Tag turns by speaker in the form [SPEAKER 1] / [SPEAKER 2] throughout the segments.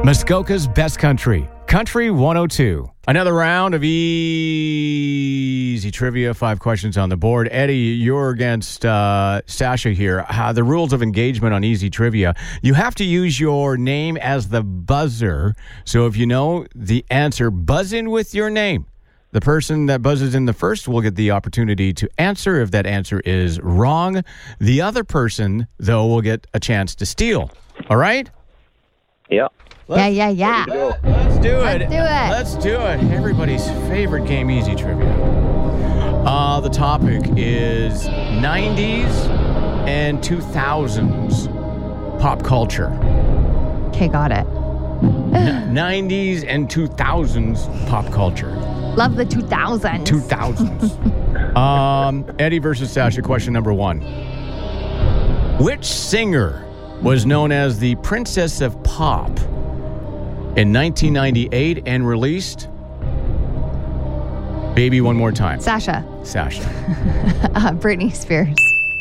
[SPEAKER 1] Muskoka's Best Country, Country 102. Another round of easy trivia, 5 questions on the board. Eddie, you're against Sasha here. The rules of engagement on easy trivia. You have to use your name as the buzzer. So if you know the answer, buzz in with your name. The person that buzzes in the first will get the opportunity to answer. If that answer is wrong, the other person, though, will get a chance to steal. All right?
[SPEAKER 2] Yeah.
[SPEAKER 3] Yeah.
[SPEAKER 1] Let's do it.
[SPEAKER 3] Let's do it.
[SPEAKER 1] Everybody's favorite game, easy trivia. The topic is 90s and 2000s pop culture.
[SPEAKER 3] Okay, got it.
[SPEAKER 1] 90s and 2000s pop culture.
[SPEAKER 3] Love the 2000s.
[SPEAKER 1] 2000s. Eddie versus Sasha, question number 1. Which singer was known as the Princess of Pop in 1998 and released Baby One More Time?
[SPEAKER 3] Sasha. Britney Spears.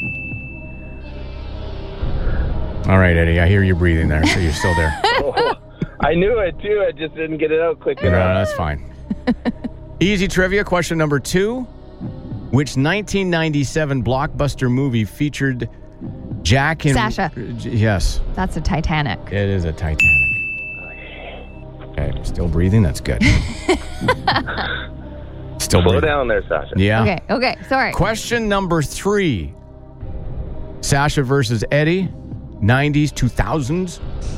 [SPEAKER 1] All right, Eddie, I hear you breathing there, so you're still there.
[SPEAKER 2] Oh, I knew it, too. I just didn't get it out quick enough.
[SPEAKER 1] No, that's fine. Easy trivia, question number 2. Which 1997 blockbuster movie featured Jack and...
[SPEAKER 3] Sasha.
[SPEAKER 1] Yes.
[SPEAKER 3] That's a Titanic.
[SPEAKER 1] It is a Titanic. Okay, still breathing? That's good. Still
[SPEAKER 2] Slow
[SPEAKER 1] breathing.
[SPEAKER 2] down there, Sasha.
[SPEAKER 1] Yeah.
[SPEAKER 3] Okay, sorry.
[SPEAKER 1] Question number 3. Sasha versus Eddie. 90s, 2000s.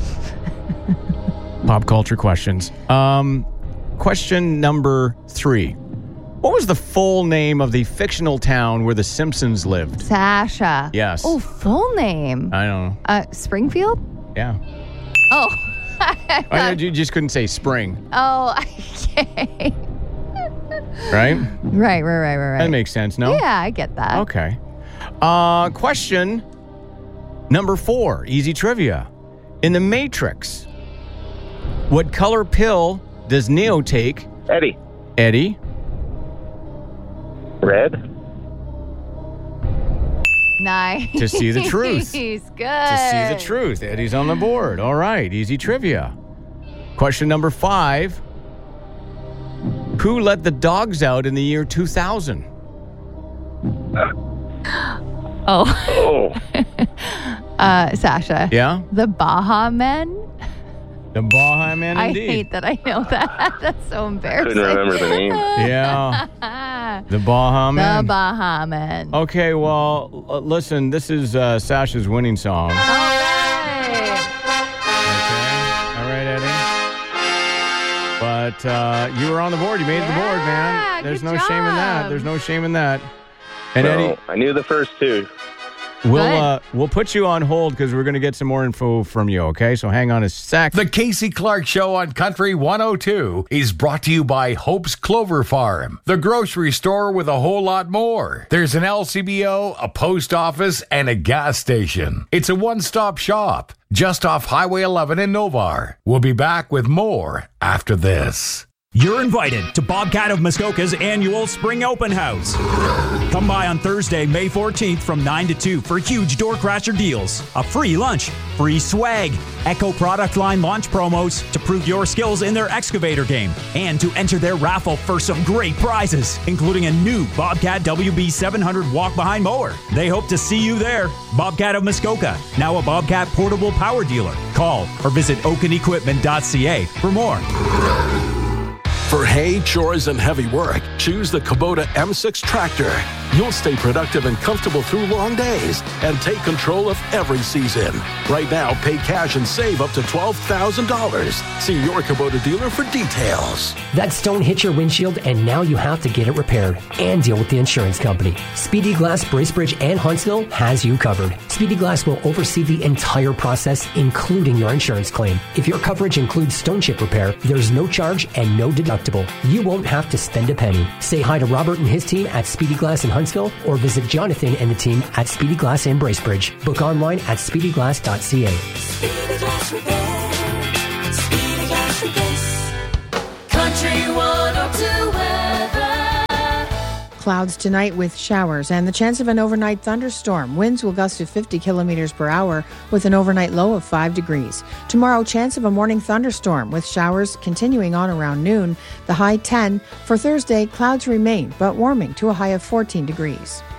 [SPEAKER 1] Pop culture questions. Question number 3. What was the full name of the fictional town where the Simpsons lived?
[SPEAKER 3] Sasha.
[SPEAKER 1] Yes.
[SPEAKER 3] Oh, full name.
[SPEAKER 1] I don't know.
[SPEAKER 3] Springfield?
[SPEAKER 1] Yeah.
[SPEAKER 3] Oh.
[SPEAKER 1] You just couldn't say spring.
[SPEAKER 3] Oh, okay.
[SPEAKER 1] Right?
[SPEAKER 3] Right.
[SPEAKER 1] That makes sense, no?
[SPEAKER 3] Yeah, I get that.
[SPEAKER 1] Okay. Question number 4, easy trivia. In The Matrix, what color pill does Neo take?
[SPEAKER 2] Eddie. Red.
[SPEAKER 3] Nice.
[SPEAKER 1] To see the truth.
[SPEAKER 3] He's good.
[SPEAKER 1] To see the truth. Eddie's on the board. All right, easy trivia. Question number 5. Who let the dogs out in the year 2000?
[SPEAKER 3] Oh.
[SPEAKER 2] Oh.
[SPEAKER 3] Sasha.
[SPEAKER 1] Yeah?
[SPEAKER 3] The Baja Men?
[SPEAKER 1] The Baja Man,
[SPEAKER 3] I
[SPEAKER 1] indeed.
[SPEAKER 3] hate that I know that. That's so embarrassing.
[SPEAKER 2] Couldn't remember the name.
[SPEAKER 1] Yeah. The Baja Man.
[SPEAKER 3] The Baja Men.
[SPEAKER 1] Okay, well, listen, this is Sasha's winning song.
[SPEAKER 3] All right.
[SPEAKER 1] Okay. All right, Eddie. But you were on the board. You made the board, man. There's
[SPEAKER 3] good
[SPEAKER 1] no shame in that.
[SPEAKER 3] job.
[SPEAKER 1] There's no shame in that. And
[SPEAKER 2] No,
[SPEAKER 1] Eddie,
[SPEAKER 2] I knew the first 2.
[SPEAKER 1] we'll put you on hold because we're going to get some more info from you, okay? So hang on a sec.
[SPEAKER 4] The Casey Clark Show on Country 102 is brought to you by Hope's Clover Farm, the grocery store with a whole lot more. There's an LCBO, a post office, and a gas station. It's a one-stop shop just off Highway 11 in Novar. We'll be back with more after this.
[SPEAKER 5] You're invited to Bobcat of Muskoka's annual Spring Open House. Come by on Thursday, May 14th from 9 to 2 for huge door crasher deals, a free lunch, free swag, Echo product line launch promos to prove your skills in their excavator game, and to enter their raffle for some great prizes, including a new Bobcat WB 700 walk-behind mower. They hope to see you there. Bobcat of Muskoka, now a Bobcat portable power dealer. Call or visit oakenequipment.ca for more.
[SPEAKER 6] For hay, chores, and heavy work, choose the Kubota M6 tractor. You'll stay productive and comfortable through long days and take control of every season. Right now, pay cash and save up to $12,000. See your Kubota dealer for details.
[SPEAKER 7] That stone hit your windshield and now you have to get it repaired and deal with the insurance company. Speedy Glass, Bracebridge, and Huntsville has you covered. Speedy Glass will oversee the entire process, including your insurance claim. If your coverage includes stone chip repair, there's no charge and no deductible. You won't have to spend a penny. Say hi to Robert and his team at Speedy Glass in Huntsville or visit Jonathan and the team at Speedy Glass in Bracebridge. Book online at speedyglass.ca.
[SPEAKER 8] Speedy Glass Repair. Speedy Glass Repairs. Country 102 weather.
[SPEAKER 9] Clouds tonight with showers and the chance of an overnight thunderstorm. Winds will gust to 50 kilometers per hour with an overnight low of 5 degrees. Tomorrow, chance of a morning thunderstorm with showers continuing on around noon. The high 10. For Thursday, clouds remain but warming to a high of 14 degrees.